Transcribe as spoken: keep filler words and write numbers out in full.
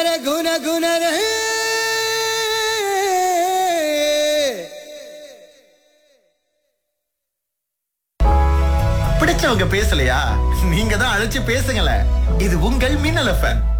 குணர குண குணர பிடிச்சவங்க பேசலையா? நீங்க தான் அழைச்சு பேசுங்களேன். இது உங்கள் மின்னல் எஃப்எம்.